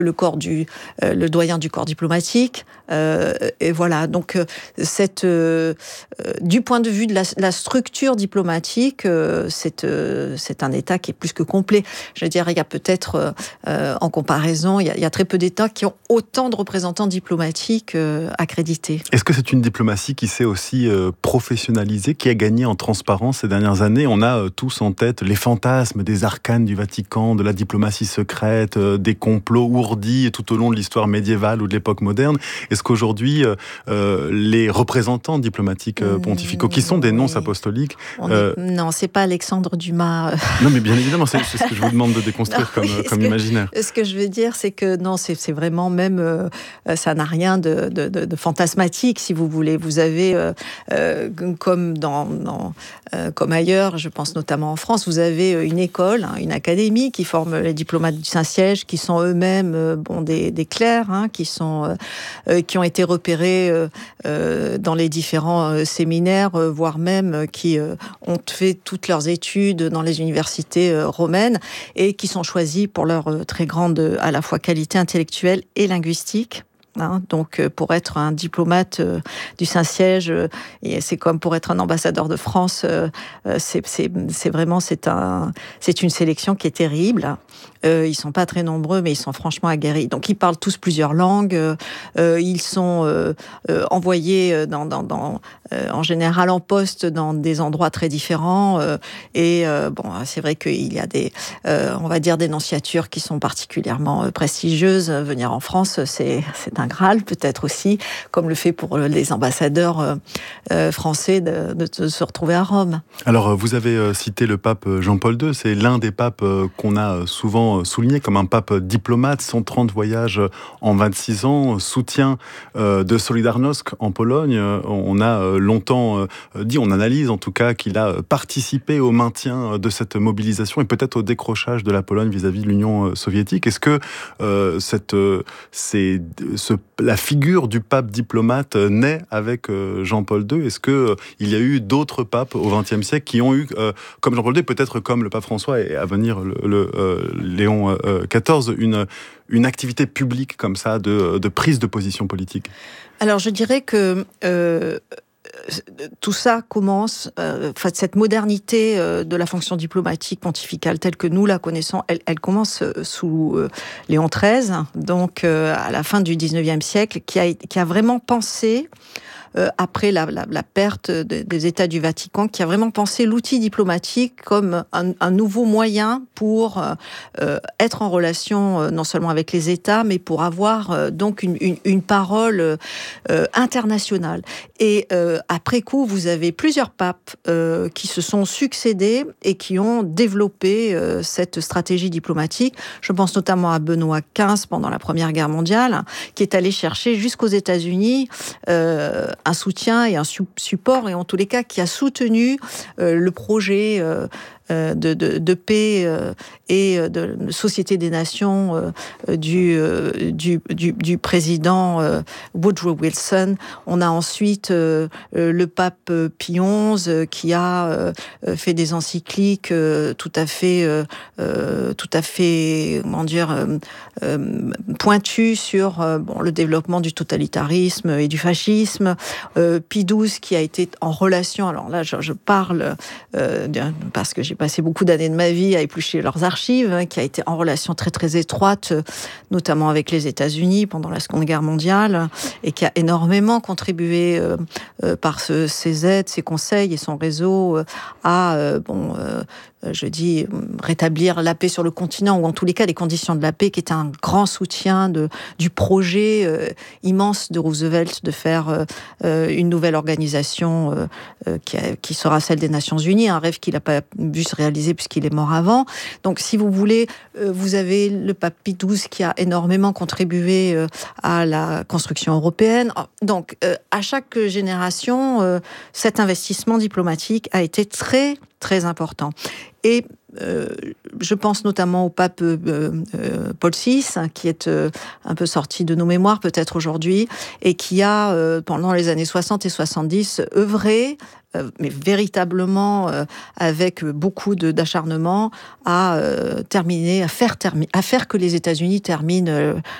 le doyen du corps diplomatique. Et voilà, donc du point de vue de la structure diplomatique, c'est un État qui est plus que complet. Je veux dire, il y a peut-être, en comparaison, il y a très peu d'États qui ont autant de représentants diplomatiques accrédités. Est-ce que c'est une diplomatie qui s'est aussi professionnalisée, qui a gagné en transparence ces dernières années? On a tous en tête les fantasmes des arcanes du Vatican, de la diplomatie secrète, des complots ourdis tout au long de l'histoire médiévale ou de l'époque moderne. Est-ce qu'aujourd'hui, les représentants diplomatiques pontificaux, qui sont des nonces apostoliques... Non, c'est pas Alexandre Dumas. Non, mais bien évidemment, c'est ce que je vous demande de déconstruire comme imaginaire. Ce que je veux dire, c'est que non, c'est vraiment même... ça n'a rien de fantasmatique, si vous voulez. Vous avez, comme comme ailleurs, je pense notamment en France, vous avez une école, une académie qui forme les diplomates du Saint-Siège, qui sont eux-mêmes des clercs, qui ont été repérés dans les différents séminaires, voire même qui ont fait toutes leurs études dans les universités romaines et qui sont choisis pour leur très grande à la fois qualité intellectuelle et linguistique. Donc, pour être un diplomate du Saint-Siège, c'est comme pour être un ambassadeur de France, c'est vraiment une sélection qui est terrible. Ils sont pas très nombreux, mais ils sont franchement aguerris. Donc, ils parlent tous plusieurs langues. Ils sont envoyés en général en poste dans des endroits très différents. C'est vrai qu'il y a on va dire, des nonciatures qui sont particulièrement prestigieuses. Venir en France, c'est un Graal, peut-être aussi, comme le fait pour les ambassadeurs français de se retrouver à Rome. Alors, vous avez cité le pape Jean-Paul II. C'est l'un des papes qu'on a souvent souligné comme un pape diplomate. 130 voyages en 26 ans, soutien de Solidarnosc en Pologne. On a longtemps dit, on analyse en tout cas, qu'il a participé au maintien de cette mobilisation et peut-être au décrochage de la Pologne vis-à-vis de l'Union soviétique. Est-ce que la figure du pape diplomate naît avec Jean-Paul II? Est-ce qu'il y a eu d'autres papes au XXe siècle qui ont eu, comme Jean-Paul II, peut-être comme le pape François et à venir Léon XIV, une activité publique comme ça de prise de position politique? Alors je dirais que tout ça commence, cette modernité de la fonction diplomatique pontificale telle que nous la connaissons, elle commence sous Léon XIII, donc à la fin du XIXe siècle, qui a vraiment pensé, après la perte des États du Vatican, qui a vraiment pensé l'outil diplomatique comme un nouveau moyen pour être en relation non seulement avec les États, mais pour avoir donc une parole internationale. Et après coup, vous avez plusieurs papes qui se sont succédés et qui ont développé cette stratégie diplomatique. Je pense notamment à Benoît XV pendant la Première Guerre mondiale, qui est allé chercher jusqu'aux États-Unis un soutien et un support, et en tous les cas qui a soutenu le projet de paix et de Société des Nations du président Woodrow Wilson. On a ensuite le pape Pie XI qui a fait des encycliques tout à fait comment dire, pointues sur le développement du totalitarisme et du fascisme. Pie XII qui a été en relation, alors là je parle parce que j'ai passé beaucoup d'années de ma vie à éplucher leurs archives, qui a été en relation très très étroite, notamment avec les États-Unis pendant la Seconde Guerre mondiale, et qui a énormément contribué par ses aides, ses conseils et son réseau à rétablir la paix sur le continent, ou en tous les cas les conditions de la paix, qui est un grand soutien du projet immense de Roosevelt de faire une nouvelle organisation qui sera celle des Nations Unies, un rêve qu'il n'a pas vu se réaliser puisqu'il est mort avant. Donc si vous voulez, vous avez le pape Pie XII qui a énormément contribué à la construction européenne. Donc à chaque génération, cet investissement diplomatique a été très très important. Et je pense notamment au pape Paul VI, qui est un peu sorti de nos mémoires peut-être aujourd'hui, et qui a, pendant les années 60 et 70, œuvré mais véritablement avec beaucoup d'acharnement à faire que les États-Unis terminent